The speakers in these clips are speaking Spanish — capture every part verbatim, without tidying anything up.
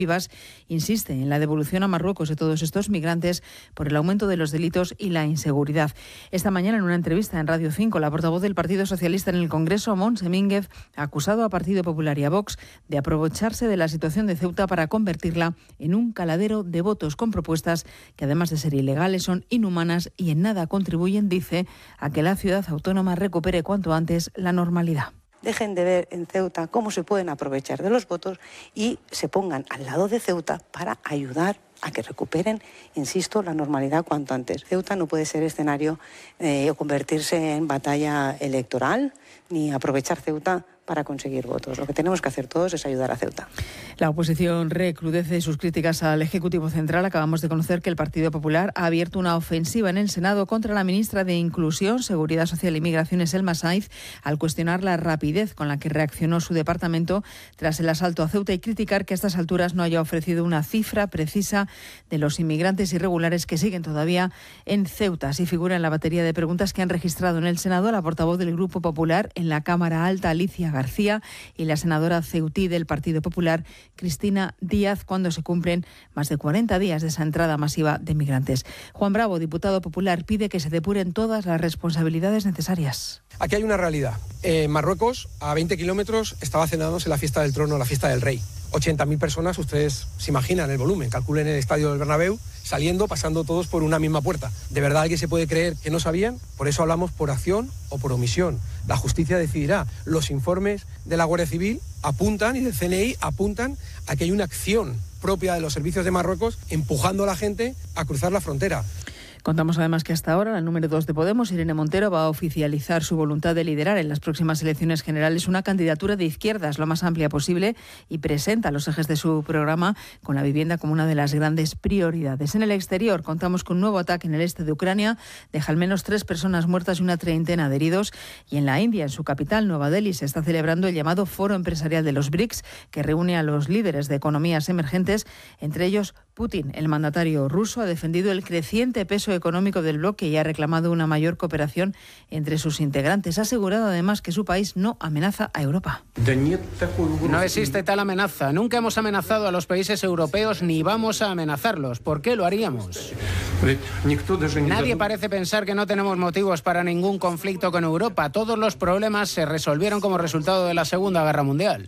insiste en la devolución a Marruecos de todos estos migrantes por el aumento de los delitos y la inseguridad. Esta mañana, en una entrevista en Radio cinco, la portavoz del Partido Socialista en el Congreso, Montse Mínguez, ha acusado a Partido Popular y a Vox de aprovecharse de la situación de Ceuta para convertirla en un caladero de votos con propuestas que, además de ser ilegales, son inhumanas y en nada contribuyen, dice, a que la ciudad autónoma recupere cuanto antes la normalidad. Dejen de ver en Ceuta cómo se pueden aprovechar de los votos y se pongan al lado de Ceuta para ayudar a que recuperen, insisto, la normalidad cuanto antes. Ceuta no puede ser escenario eh, o convertirse en batalla electoral, ni aprovechar Ceuta para conseguir votos. Lo que tenemos que hacer todos es ayudar a Ceuta. La oposición recrudece sus críticas al Ejecutivo Central. Acabamos de conocer que el Partido Popular ha abierto una ofensiva en el Senado contra la ministra de Inclusión, Seguridad Social y Migraciones, Elma Saiz, al cuestionar la rapidez con la que reaccionó su departamento tras el asalto a Ceuta y criticar que a estas alturas no haya ofrecido una cifra precisa de los inmigrantes irregulares que siguen todavía en Ceuta. Así figura en la batería de preguntas que han registrado en el Senado la portavoz del Grupo Popular en la Cámara Alta, Alicia García, y la senadora ceutí del Partido Popular, Cristina Díaz, cuando se cumplen más de cuarenta días de esa entrada masiva de migrantes. Juan Bravo, diputado popular, pide que se depuren todas las responsabilidades necesarias. Aquí hay una realidad. En Marruecos, a veinte kilómetros, estaba celebrándose la fiesta del trono, la fiesta del rey. ochenta mil personas, ustedes se imaginan el volumen, calculen el estadio del Bernabéu, saliendo, pasando todos por una misma puerta. ¿De verdad alguien se puede creer que no sabían? Por eso hablamos por acción o por omisión. La justicia decidirá. Los informes de la Guardia Civil apuntan y del C N I apuntan a que hay una acción propia de los servicios de Marruecos empujando a la gente a cruzar la frontera. Contamos además que hasta ahora la número dos de Podemos, Irene Montero, va a oficializar su voluntad de liderar en las próximas elecciones generales una candidatura de izquierdas lo más amplia posible y presenta los ejes de su programa con la vivienda como una de las grandes prioridades. En el exterior contamos con un nuevo ataque en el este de Ucrania, deja al menos tres personas muertas y una treintena de heridos, y en la India, en su capital, Nueva Delhi, se está celebrando el llamado Foro Empresarial de los BRICS, que reúne a los líderes de economías emergentes, entre ellos Putin. El mandatario ruso ha defendido el creciente peso económico del bloque y ha reclamado una mayor cooperación entre sus integrantes. Ha asegurado además que su país no amenaza a Europa. No existe tal amenaza. Nunca hemos amenazado a los países europeos ni vamos a amenazarlos. ¿Por qué lo haríamos? Nadie parece pensar que no tenemos motivos para ningún conflicto con Europa. Todos los problemas se resolvieron como resultado de la Segunda Guerra Mundial.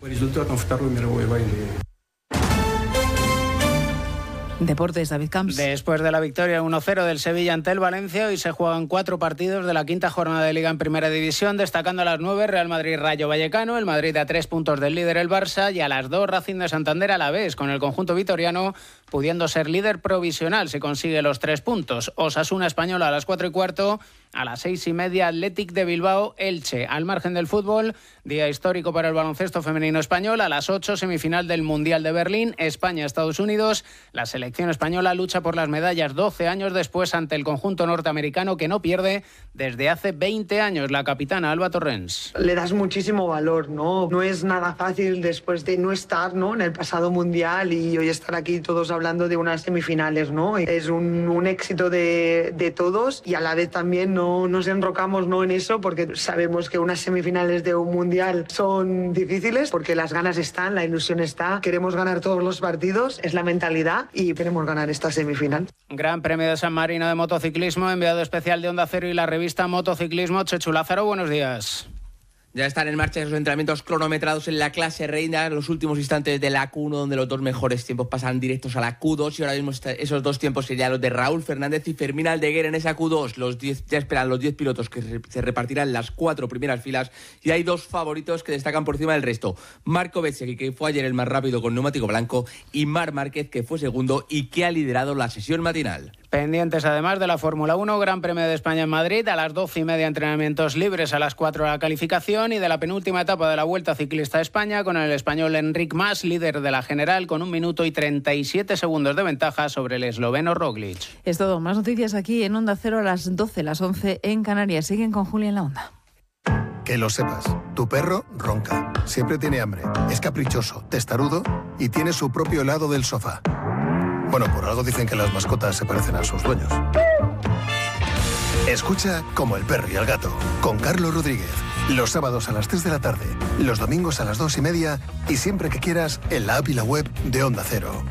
Deportes, David Camps. Después de la victoria uno cero del Sevilla ante el Valencia, hoy se juegan cuatro partidos de la quinta jornada de Liga en Primera División, destacando a las nueve Real Madrid-Rayo Vallecano, el Madrid a tres puntos del líder el Barça y a las dos Racing de Santander a la vez, con el conjunto vitoriano pudiendo ser líder provisional si consigue los tres puntos. Osasuna Española a las cuatro y cuarto, a las seis y media Athletic de Bilbao Elche. Al margen del fútbol, día histórico para el baloncesto femenino español, a las ocho semifinal del Mundial de Berlín, España-Estados Unidos. La selección española lucha por las medallas doce años después ante el conjunto norteamericano que no pierde desde hace veinte años. La capitana Alba Torrens. Le das muchísimo valor, ¿no? No es nada fácil después de no estar, ¿no?, en el pasado Mundial y hoy estar aquí todos hablando de unas semifinales, ¿no? Es un, un éxito de, de todos y a la vez también no nos enrocamos, ¿no?, en eso, porque sabemos que unas semifinales de un Mundial son difíciles porque las ganas están, la ilusión está, queremos ganar todos los partidos, es la mentalidad y queremos ganar esta semifinal. Gran Premio de San Marino de motociclismo, enviado especial de Onda Cero y la revista Motociclismo. Chechu Lázaro, buenos días. Ya están en marcha esos entrenamientos cronometrados en la clase reina, en los últimos instantes de la Q uno, donde los dos mejores tiempos pasan directos a la Q dos, y ahora mismo esos dos tiempos serían los de Raúl Fernández y Fermín Aldeguer en esa Q dos. Los diez, ya esperan los diez pilotos que se repartirán las cuatro primeras filas, y hay dos favoritos que destacan por encima del resto. Marco Bezzecchi, que fue ayer el más rápido con neumático blanco, y Marc Márquez, que fue segundo y que ha liderado la sesión matinal. Pendientes además de la Fórmula uno, Gran Premio de España en Madrid, a las doce y media entrenamientos libres, a las cuatro la calificación, y de la penúltima etapa de la Vuelta Ciclista a España con el español Enric Mas, líder de la general con un minuto y treinta y siete segundos de ventaja sobre el esloveno Roglic. Es todo, más noticias aquí en Onda Cero a las doce, las once en Canarias. Siguen con Julia en la Onda. Que lo sepas, tu perro ronca, siempre tiene hambre, es caprichoso, testarudo y tiene su propio helado del sofá. Bueno, por algo dicen que las mascotas se parecen a sus dueños. Escucha Como el perro y el gato, con Carlos Rodríguez. Los sábados a las tres de la tarde, los domingos a las dos y media y siempre que quieras en la app y la web de Onda Cero.